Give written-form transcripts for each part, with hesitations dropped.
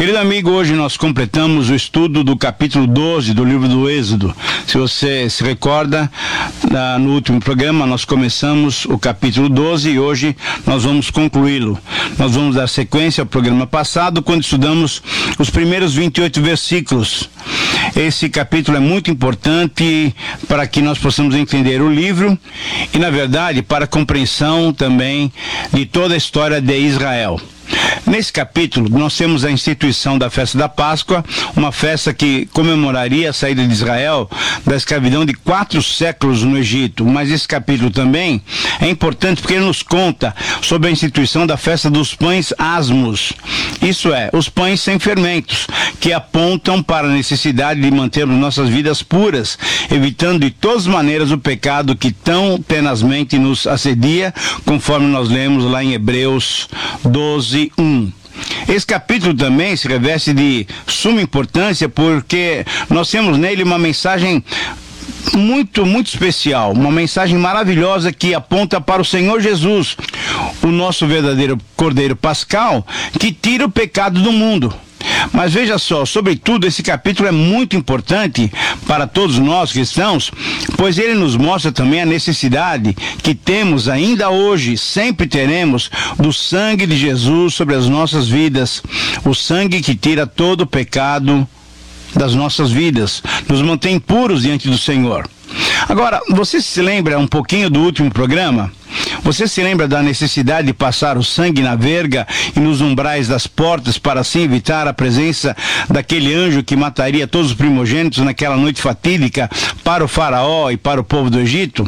Querido amigo, hoje nós completamos o estudo do capítulo 12 do livro do Êxodo. Se você se recorda, no último programa nós começamos o capítulo 12 e hoje nós vamos concluí-lo. Nós vamos dar sequência ao programa passado, quando estudamos os primeiros 28 versículos. Esse capítulo é muito importante para que nós possamos entender o livro e, na verdade, para a compreensão também de toda a história de Israel. Nesse capítulo, nós temos a instituição da festa da Páscoa, uma festa que comemoraria a saída de Israel da escravidão de 4 séculos no Egito. Mas esse capítulo também é importante porque ele nos conta sobre a instituição da festa dos pães asmos. Isso é, os pães sem fermentos, que apontam para a necessidade de mantermos nossas vidas puras, evitando de todas as maneiras o pecado que tão tenazmente nos assedia, conforme nós lemos lá em Hebreus 12:1. Esse capítulo também se reveste de suma importância porque nós temos nele uma mensagem muito especial, uma mensagem maravilhosa que aponta para o Senhor Jesus, o nosso verdadeiro Cordeiro Pascal, que tira o pecado do mundo. Mas veja só, sobretudo esse capítulo é muito importante para todos nós cristãos, pois ele nos mostra também a necessidade que temos ainda hoje, sempre teremos, do sangue de Jesus sobre as nossas vidas, o sangue que tira todo o pecado das nossas vidas, nos mantém puros diante do Senhor. Agora, você se lembra um pouquinho do último programa? Você se lembra da necessidade de passar o sangue na verga e nos umbrais das portas para assim evitar a presença daquele anjo que mataria todos os primogênitos naquela noite fatídica para o faraó e para o povo do Egito?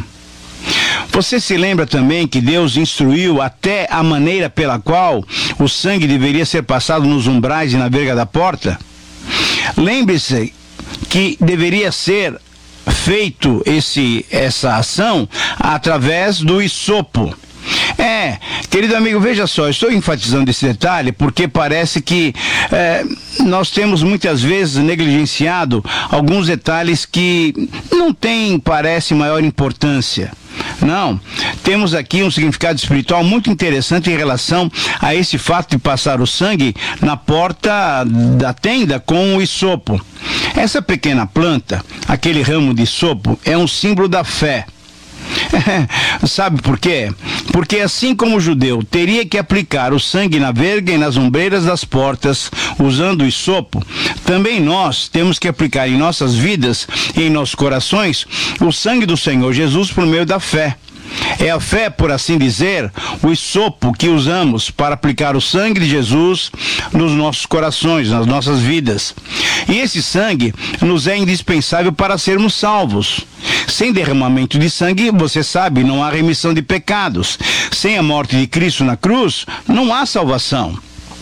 Você se lembra também que Deus instruiu até a maneira pela qual o sangue deveria ser passado nos umbrais e na verga da porta? Lembre-se que deveria ser feito essa ação através do hisopo. Querido amigo, veja só, estou enfatizando esse detalhe porque parece que nós temos muitas vezes negligenciado alguns detalhes que não têm, parece, maior importância. Não, temos aqui um significado espiritual muito interessante em relação a esse fato de passar o sangue na porta da tenda com o hisopo. Essa pequena planta, aquele ramo de hisopo, é um símbolo da fé. Sabe por quê? Porque assim como o judeu teria que aplicar o sangue na verga e nas ombreiras das portas usando o hisopo, também nós temos que aplicar em nossas vidas e em nossos corações o sangue do Senhor Jesus por meio da fé. É a fé, por assim dizer, o hisopo que usamos para aplicar o sangue de Jesus nos nossos corações, nas nossas vidas. E esse sangue nos é indispensável para sermos salvos. Sem derramamento de sangue, você sabe, não há remissão de pecados. Sem a morte de Cristo na cruz, não há salvação.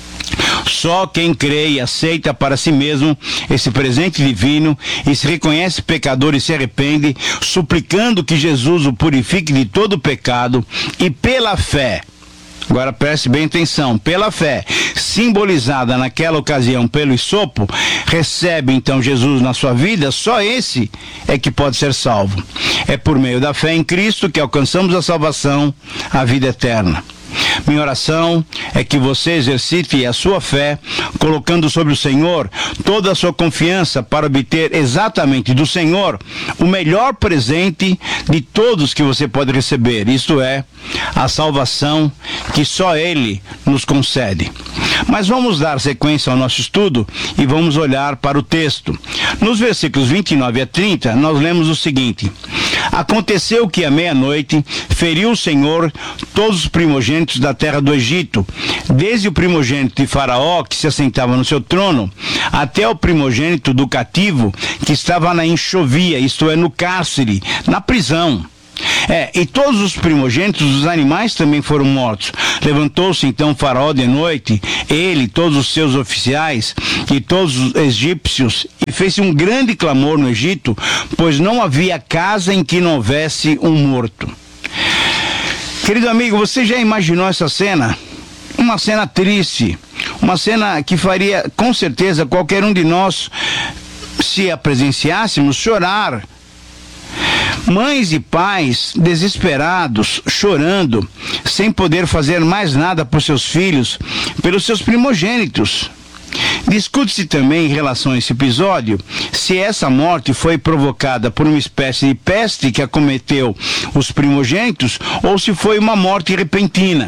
Só quem crê e aceita para si mesmo esse presente divino e se reconhece pecador e se arrepende, suplicando que Jesus o purifique de todo o pecado e pela fé, agora preste bem atenção, pela fé, simbolizada naquela ocasião pelo hisopo, recebe então Jesus na sua vida, só esse é que pode ser salvo. É por meio da fé em Cristo que alcançamos a salvação, a vida eterna. Minha oração é que você exercite a sua fé, colocando sobre o Senhor toda a sua confiança para obter exatamente do Senhor o melhor presente de todos que você pode receber, isto é, a salvação que só Ele nos concede. Mas vamos dar sequência ao nosso estudo e vamos olhar para o texto. Nos versículos 29 a 30, nós lemos o seguinte: Aconteceu que à meia-noite feriu o Senhor todos os primogênitos da terra do Egito, desde o primogênito de Faraó, que se assentava no seu trono, até o primogênito do cativo, que estava na enxovia, isto é, no cárcere, na prisão. E todos os primogênitos dos animais também foram mortos. Levantou-se então Faraó de noite, ele, todos os seus oficiais e todos os egípcios, e fez um grande clamor no Egito, pois não havia casa em que não houvesse um morto. Querido amigo, você já imaginou essa cena? Uma cena triste, uma cena que faria com certeza qualquer um de nós, se a presenciássemos, chorar. Mães e pais desesperados, chorando, sem poder fazer mais nada por seus filhos, pelos seus primogênitos. Discute-se também em relação a esse episódio se essa morte foi provocada por uma espécie de peste que acometeu os primogênitos ou se foi uma morte repentina.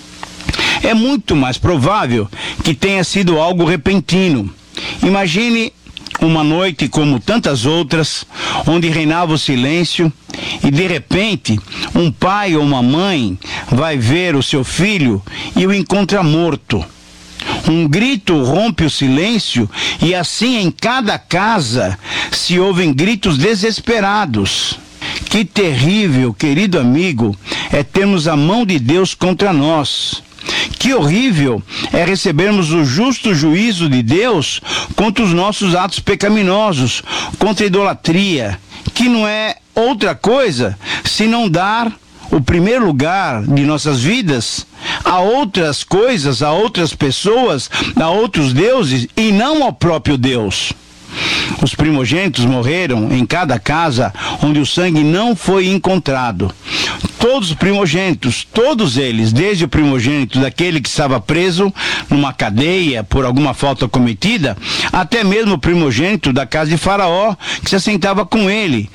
É muito mais provável que tenha sido algo repentino. Imagine uma noite como tantas outras, onde reinava o silêncio e de repente um pai ou uma mãe vai ver o seu filho e o encontra morto. Um grito rompe o silêncio e assim em cada casa se ouvem gritos desesperados. Que terrível, querido amigo, é termos a mão de Deus contra nós. Que horrível é recebermos o justo juízo de Deus contra os nossos atos pecaminosos, contra a idolatria, que não é outra coisa senão dar o primeiro lugar de nossas vidas a outras coisas, a outras pessoas, a outros deuses e não ao próprio Deus. Os primogênitos morreram em cada casa onde o sangue não foi encontrado. Todos os primogênitos, todos eles, desde o primogênito daquele que estava preso numa cadeia por alguma falta cometida, até mesmo o primogênito da casa de Faraó, que se assentava com ele,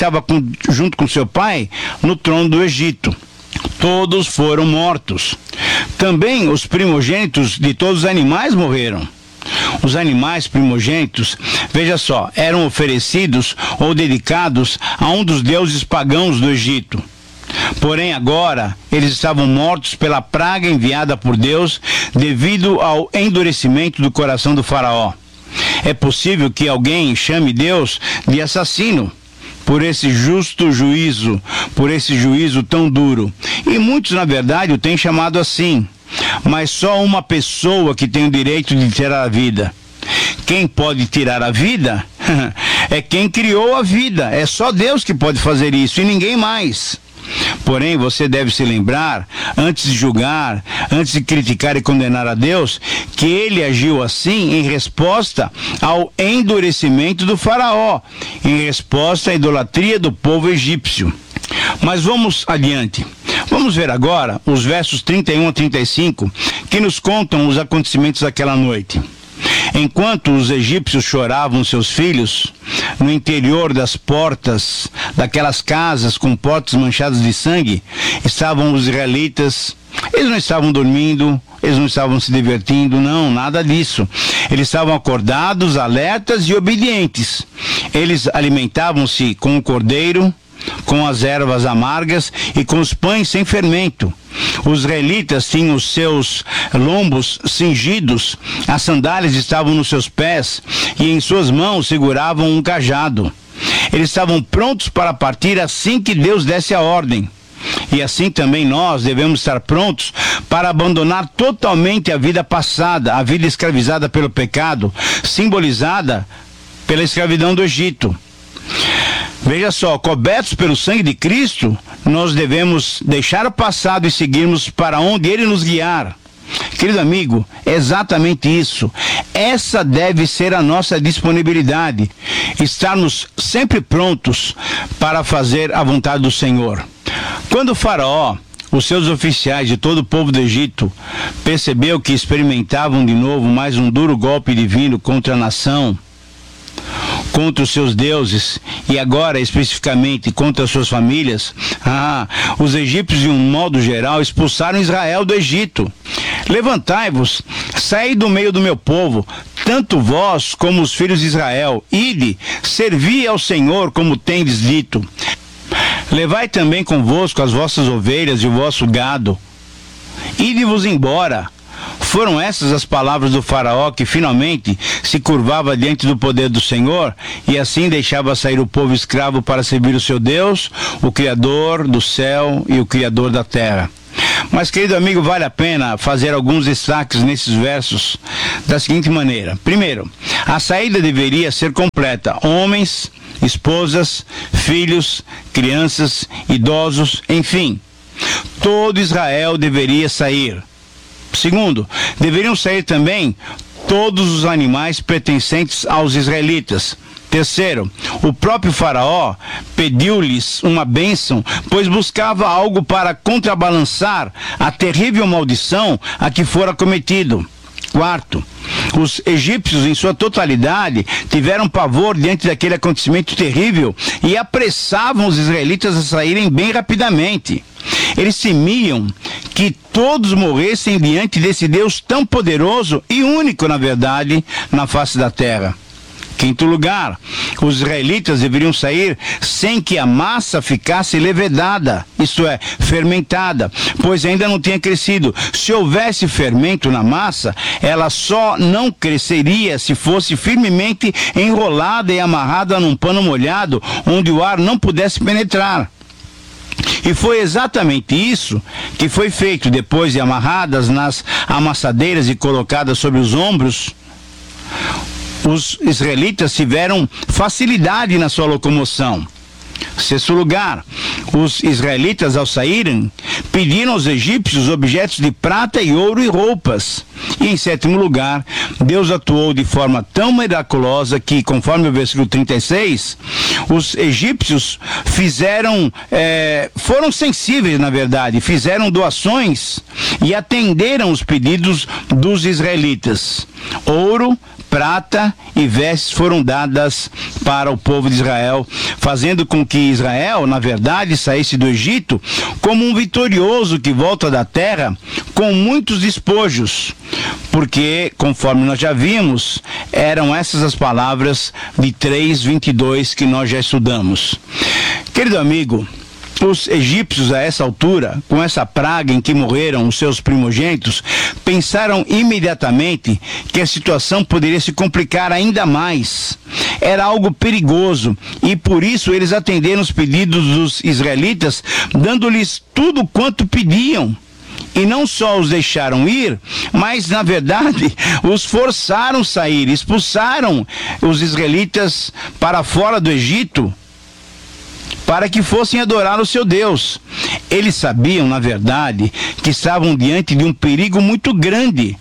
junto com seu pai, no trono do Egito. Todos foram mortos. Também os primogênitos de todos os animais morreram. Os animais primogênitos, veja só, eram oferecidos ou dedicados a um dos deuses pagãos do Egito. Porém agora eles estavam mortos pela praga enviada por Deus devido ao endurecimento do coração do faraó. É possível que alguém chame Deus de assassino por esse justo juízo, por esse juízo tão duro. E muitos na verdade o têm chamado assim. Mas só uma pessoa que tem o direito de tirar a vida. Quem pode tirar a vida é quem criou a vida. É só Deus que pode fazer isso e ninguém mais. Porém, você deve se lembrar, antes de julgar, antes de criticar e condenar a Deus, que ele agiu assim em resposta ao endurecimento do faraó, em resposta à idolatria do povo egípcio. Mas vamos adiante. Vamos ver agora os versos 31 a 35, que nos contam os acontecimentos daquela noite. Enquanto os egípcios choravam seus filhos, no interior das portas daquelas casas com portas manchadas de sangue, estavam os israelitas. Eles não estavam dormindo, eles não estavam se divertindo, não, nada disso. Eles estavam acordados, alertas e obedientes. Eles alimentavam-se com o cordeiro, com as ervas amargas e com os pães sem fermento. Os israelitas tinham os seus lombos cingidos, as sandálias estavam nos seus pés e em suas mãos seguravam um cajado. Eles estavam prontos para partir assim que Deus desse a ordem. E assim também nós devemos estar prontos para abandonar totalmente a vida passada, a vida escravizada pelo pecado, simbolizada pela escravidão do Egito. Veja só, cobertos pelo sangue de Cristo, nós devemos deixar o passado e seguirmos para onde Ele nos guiar. Querido amigo, é exatamente isso. Essa deve ser a nossa disponibilidade. Estarmos sempre prontos para fazer a vontade do Senhor. Quando o faraó, os seus oficiais e todo o povo do Egito percebeu que experimentavam de novo mais um duro golpe divino contra a nação, contra os seus deuses e agora especificamente contra as suas famílias, os egípcios de um modo geral expulsaram Israel do Egito. Levantai-vos, saí do meio do meu povo, tanto vós como os filhos de Israel, ide, servi ao Senhor como tendes dito. Levai também convosco as vossas ovelhas e o vosso gado, ide-vos embora. Foram essas as palavras do faraó que finalmente se curvava diante do poder do Senhor e assim deixava sair o povo escravo para servir o seu Deus, o Criador do céu e o Criador da terra. Mas, querido amigo, vale a pena fazer alguns destaques nesses versos da seguinte maneira. Primeiro, a saída deveria ser completa. Homens, esposas, filhos, crianças, idosos, enfim. Todo Israel deveria sair. Segundo, deveriam sair também todos os animais pertencentes aos israelitas. Terceiro, o próprio faraó pediu-lhes uma bênção, pois buscava algo para contrabalançar a terrível maldição a que fora cometido. Quarto, Os egípcios, em sua totalidade, tiveram pavor diante daquele acontecimento terrível e apressavam os israelitas a saírem bem rapidamente. Eles temiam que todos morressem diante desse Deus tão poderoso e único, na verdade, na face da terra. Quinto lugar, os israelitas deveriam sair sem que a massa ficasse levedada, isto é, fermentada, pois ainda não tinha crescido. Se houvesse fermento na massa, ela só não cresceria se fosse firmemente enrolada e amarrada num pano molhado, onde o ar não pudesse penetrar. E foi exatamente isso que foi feito depois de amarradas nas amassadeiras e colocadas sobre os ombros. Os israelitas tiveram facilidade na sua locomoção. Sexto lugar, os israelitas, ao saírem, pediram aos egípcios objetos de prata e ouro e roupas. E em sétimo lugar, Deus atuou de forma tão miraculosa que, conforme o versículo 36, os egípcios foram sensíveis, na verdade, fizeram doações e atenderam os pedidos dos israelitas. Ouro, prata e vestes foram dadas para o povo de Israel, fazendo com que Israel, na verdade, saísse do Egito como um vitorioso que volta da terra com muitos despojos, porque, conforme nós já vimos, eram essas as palavras de 3:22 que nós já estudamos. Querido amigo, os egípcios, a essa altura, com essa praga em que morreram os seus primogênitos, pensaram imediatamente que a situação poderia se complicar ainda mais. Era algo perigoso e por isso eles atenderam os pedidos dos israelitas, dando-lhes tudo quanto pediam. E não só os deixaram ir, mas, na verdade, os forçaram a sair, expulsaram os israelitas para fora do Egito, para que fossem adorar o seu Deus. Eles sabiam, na verdade, que estavam diante de um perigo muito grande.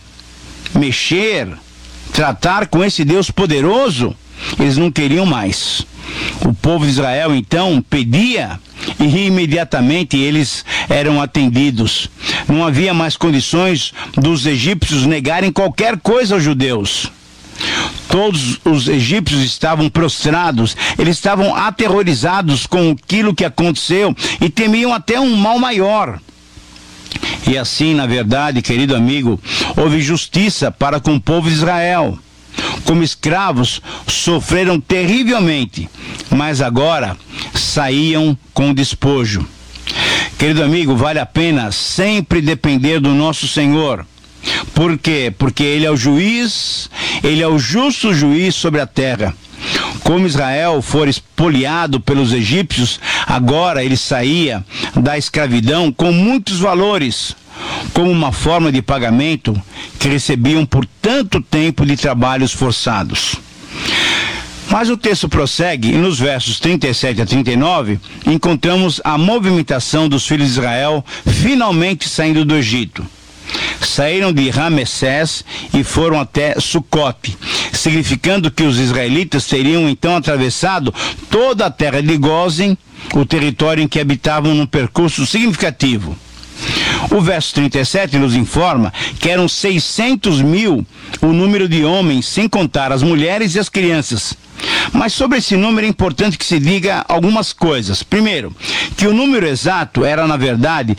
Tratar com esse Deus poderoso, eles não queriam mais. O povo de Israel, então, pedia e imediatamente eles eram atendidos. Não havia mais condições dos egípcios negarem qualquer coisa aos judeus. Todos os egípcios estavam prostrados, eles estavam aterrorizados com aquilo que aconteceu e temiam até um mal maior. E assim, na verdade, querido amigo, houve justiça para com o povo de Israel. Como escravos, sofreram terrivelmente, mas agora saíam com despojo. Querido amigo, vale a pena sempre depender do nosso Senhor. Por quê? Porque Ele é o juiz, Ele é o justo juiz sobre a terra. Como Israel for espoliado pelos egípcios, agora ele saía da escravidão com muitos valores, como uma forma de pagamento que recebiam por tanto tempo de trabalhos forçados. Mas o texto prossegue e nos versos 37 a 39 encontramos a movimentação dos filhos de Israel finalmente saindo do Egito. Saíram de Ramessés e foram até Sucote, significando que os israelitas teriam então atravessado toda a terra de Gósen, o território em que habitavam num percurso significativo. O verso 37 nos informa que eram 600.000 o número de homens, sem contar as mulheres e as crianças. Mas sobre esse número é importante que se diga algumas coisas. Primeiro, que o número exato era, na verdade,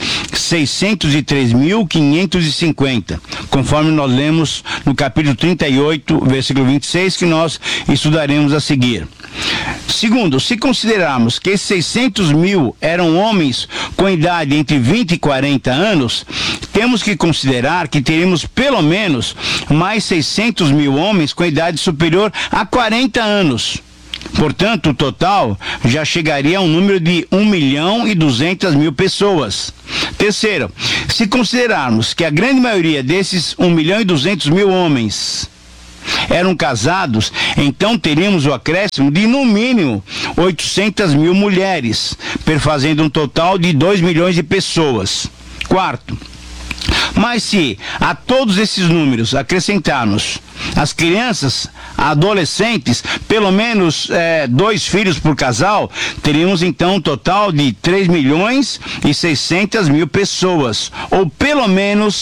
603.550, conforme nós lemos no capítulo 38, versículo 26, que nós estudaremos a seguir. Segundo, se considerarmos que esses 600.000 eram homens com idade entre 20 e 40 anos, temos que considerar que teríamos pelo menos mais 600.000 homens com idade superior a 40 anos. Portanto, o total já chegaria a um número de 1.200.000 pessoas. Terceiro, se considerarmos que a grande maioria desses 1.200.000 homens eram casados, então teríamos o acréscimo de, no mínimo, 800.000 mulheres, perfazendo um total de 2 milhões de pessoas. Quarto, mas se a todos esses números acrescentarmos as crianças, adolescentes, pelo menos 2 filhos por casal, teríamos então um total de 3.600.000 pessoas, ou pelo menos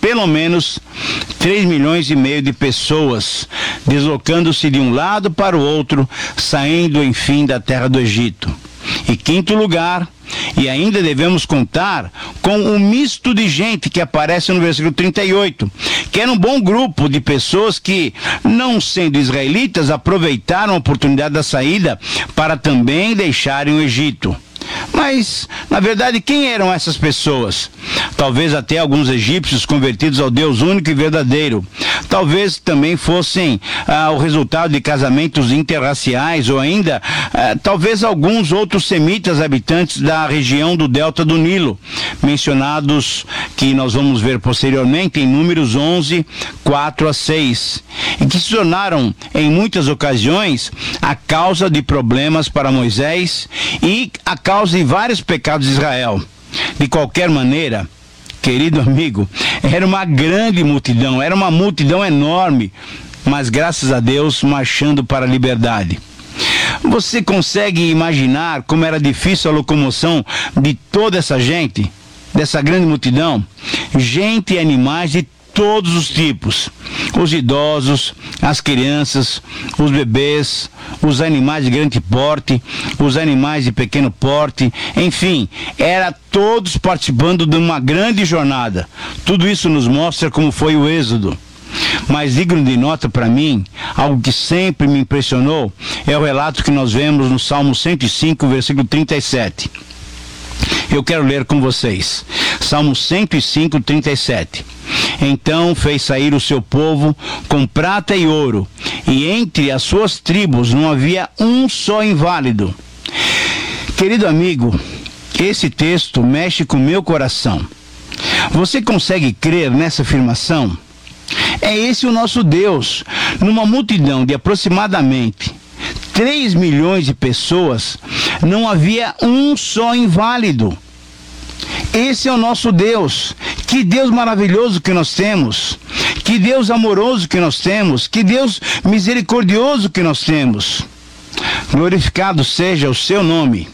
pelo menos 3,5 milhões de pessoas, deslocando-se de um lado para o outro, saindo enfim da terra do Egito. E quinto lugar, e ainda devemos contar com um misto de gente que aparece no versículo 38, que era um bom grupo de pessoas que, não sendo israelitas, aproveitaram a oportunidade da saída para também deixarem o Egito. Mas, na verdade, quem eram essas pessoas? Talvez até alguns egípcios convertidos ao Deus único e verdadeiro. Talvez também fossem o resultado de casamentos interraciais, ou ainda, talvez alguns outros semitas habitantes da região do delta do Nilo, mencionados que nós vamos ver posteriormente em Números 11, 4 a 6, e que se tornaram, em muitas ocasiões, a causa de problemas para Moisés e a causa de vários pecados de Israel. De qualquer maneira, querido amigo, era uma grande multidão, era uma multidão enorme, mas graças a Deus marchando para a liberdade. Você consegue imaginar como era difícil a locomoção de toda essa gente, dessa grande multidão? Gente e animais de todos os tipos, os idosos, as crianças, os bebês, os animais de grande porte, os animais de pequeno porte, enfim, era todos participando de uma grande jornada. Tudo isso nos mostra como foi o Êxodo. Mas digno de nota para mim, algo que sempre me impressionou, é o relato que nós vemos no Salmo 105, versículo 37. Eu quero ler com vocês. Salmo 105, 37. Então fez sair o seu povo com prata e ouro, e entre as suas tribos não havia um só inválido. Querido amigo, esse texto mexe com o meu coração. Você consegue crer nessa afirmação? É esse o nosso Deus. Numa multidão de aproximadamente 3 milhões de pessoas, não havia um só inválido. Esse é o nosso Deus. Que Deus maravilhoso que nós temos. Que Deus amoroso que nós temos. Que Deus misericordioso que nós temos. Glorificado seja o seu nome.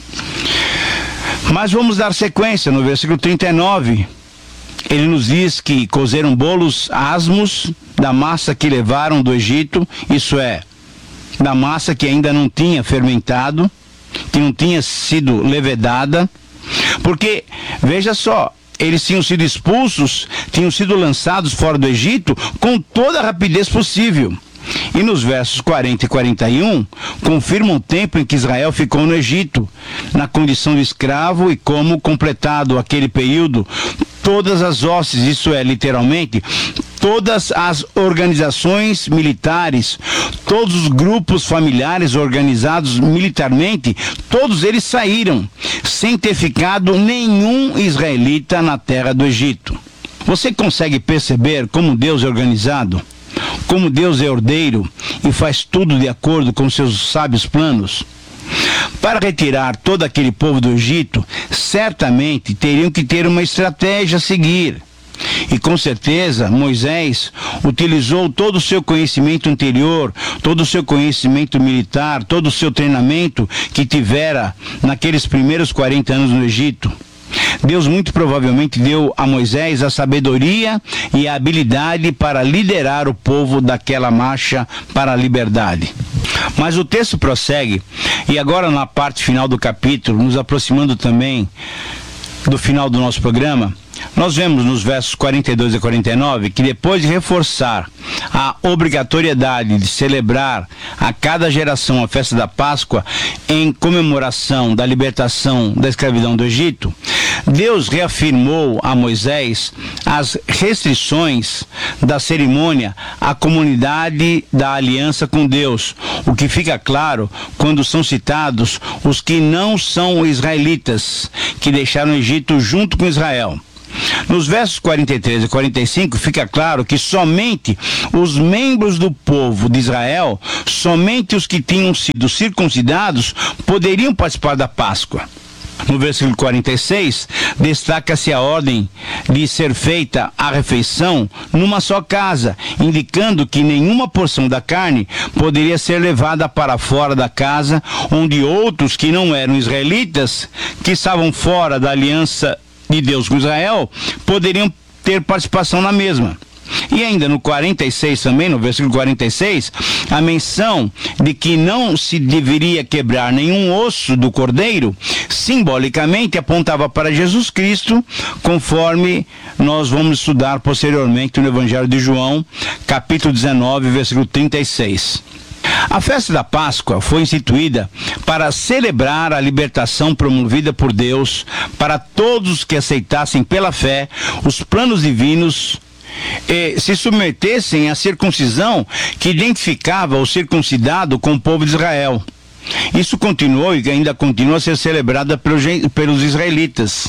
Mas vamos dar sequência no versículo 39. Ele nos diz que cozeram bolos asmos da massa que levaram do Egito, isso é, da massa que ainda não tinha fermentado, que não tinha sido levedada, porque, veja só, eles tinham sido expulsos, tinham sido lançados fora do Egito com toda a rapidez possível. E nos versos 40 e 41, confirmam o tempo em que Israel ficou no Egito, na condição de escravo, e como completado aquele período, todas as hostes, isso é, literalmente, todas as organizações militares, todos os grupos familiares organizados militarmente, todos eles saíram, sem ter ficado nenhum israelita na terra do Egito. Você consegue perceber como Deus é organizado? Como Deus é ordeiro e faz tudo de acordo com seus sábios planos? Para retirar todo aquele povo do Egito, certamente teriam que ter uma estratégia a seguir. E com certeza Moisés utilizou todo o seu conhecimento anterior, todo o seu conhecimento militar, todo o seu treinamento que tivera naqueles primeiros 40 anos no Egito. Deus muito provavelmente deu a Moisés a sabedoria e a habilidade para liderar o povo daquela marcha para a liberdade. Mas o texto prossegue, e agora na parte final do capítulo, nos aproximando também do final do nosso programa, nós vemos nos versos 42 e 49 que depois de reforçar a obrigatoriedade de celebrar a cada geração a festa da Páscoa em comemoração da libertação da escravidão do Egito, Deus reafirmou a Moisés as restrições da cerimônia à comunidade da aliança com Deus, o que fica claro quando são citados os que não são israelitas, que deixaram o Egito junto com Israel. Nos versos 43 e 45 fica claro que somente os membros do povo de Israel, somente os que tinham sido circuncidados, poderiam participar da Páscoa. No versículo 46, destaca-se a ordem de ser feita a refeição numa só casa, indicando que nenhuma porção da carne poderia ser levada para fora da casa, onde outros que não eram israelitas, que estavam fora da aliança de Deus com Israel, poderiam ter participação na mesma. E ainda no 46 também, no versículo 46, a menção de que não se deveria quebrar nenhum osso do cordeiro, simbolicamente apontava para Jesus Cristo, conforme nós vamos estudar posteriormente no Evangelho de João, capítulo 19, versículo 36. A festa da Páscoa foi instituída para celebrar a libertação promovida por Deus para todos que aceitassem pela fé os planos divinos e se submetessem à circuncisão que identificava o circuncidado com o povo de Israel. Isso continuou e ainda continua a ser celebrada pelos israelitas.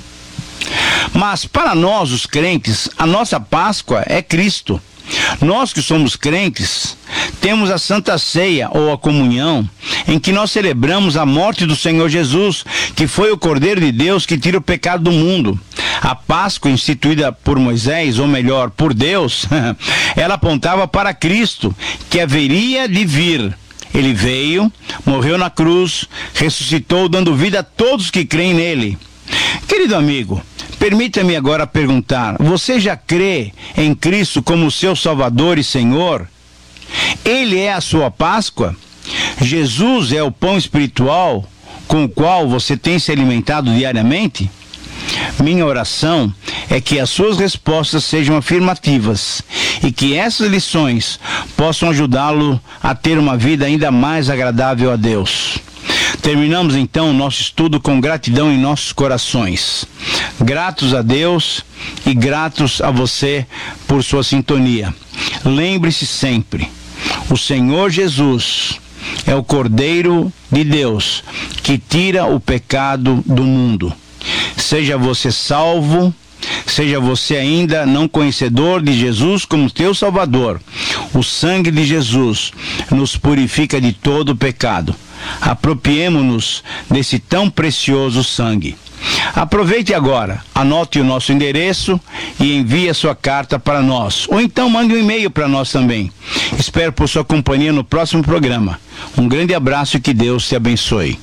Mas para nós, os crentes, a nossa Páscoa é Cristo. Nós que somos crentes, temos a Santa Ceia, ou a comunhão, em que nós celebramos a morte do Senhor Jesus, que foi o Cordeiro de Deus que tira o pecado do mundo. A Páscoa instituída por Moisés, ou melhor, por Deus, ela apontava para Cristo, que haveria de vir. Ele veio, morreu na cruz, ressuscitou, dando vida a todos que creem nele. Querido amigo, permita-me agora perguntar, você já crê em Cristo como seu Salvador e Senhor? Ele é a sua Páscoa? Jesus é o pão espiritual com o qual você tem se alimentado diariamente? Minha oração é que as suas respostas sejam afirmativas e que essas lições possam ajudá-lo a ter uma vida ainda mais agradável a Deus. Terminamos então o nosso estudo com gratidão em nossos corações. Gratos a Deus e gratos a você por sua sintonia. Lembre-se sempre, o Senhor Jesus é o Cordeiro de Deus que tira o pecado do mundo. Seja você salvo, seja você ainda não conhecedor de Jesus como teu Salvador, o sangue de Jesus nos purifica de todo o pecado. Apropriemo-nos desse tão precioso sangue. Aproveite agora, anote o nosso endereço e envie a sua carta para nós, ou então mande um e-mail para nós também. Espero por sua companhia no próximo programa. Um grande abraço e que Deus te abençoe.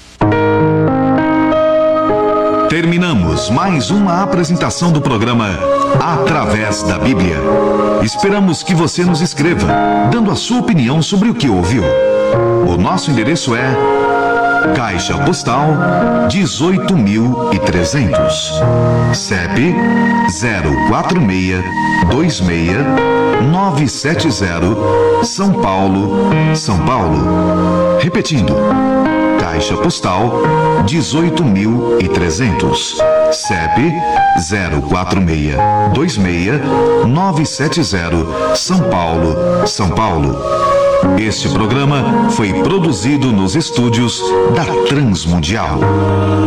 Terminamos mais uma apresentação do programa Através da Bíblia. Esperamos que você nos escreva, dando a sua opinião sobre o que ouviu. O nosso endereço é Caixa Postal 18.300, CEP 04626-970, São Paulo, São Paulo. Repetindo, Caixa Postal 18.300, CEP 04626-970, São Paulo, São Paulo. Este programa foi produzido nos estúdios da Transmundial.